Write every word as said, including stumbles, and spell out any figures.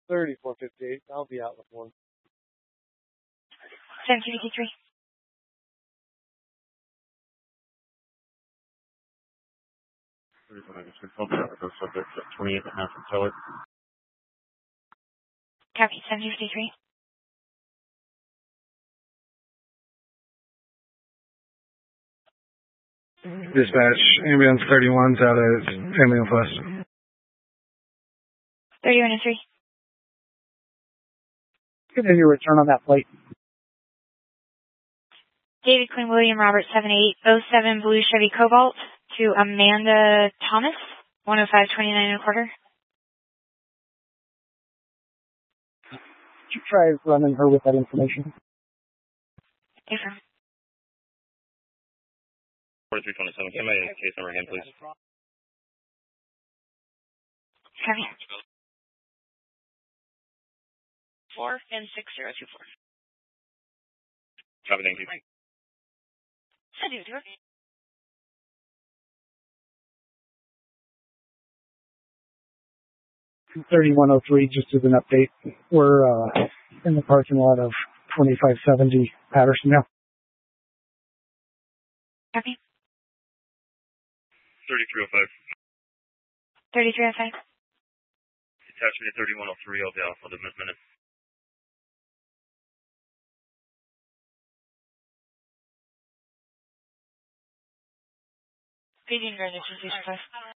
thirty-four fifty-eight. I'll be out with one. seventeen fifty-three. Subject twenty-eight and a half from Teller. Copy, seventeen fifty-three. Dispatch, ambulance thirty-one's out at ambulance west. thirty-one and three. Continue your return on that plate. David Quinn William Robert seven eight oh seven Blue Chevy Cobalt to Amanda Thomas, one oh five twenty-nine and a quarter. Could you try running her with that information? Yes, sir. forty-three twenty-seven. Can I case number again, please? Copy. Four and six zero two four. Copy, thank you. I do, do it. thirty-one oh three, just as an update. We're uh, in the parking lot of twenty-five seventy Patterson now. Copy. thirty-three oh five. thirty-three oh five. Attachment to thirty-one oh three, I'll be off for the minute. Paging Grand National Station five.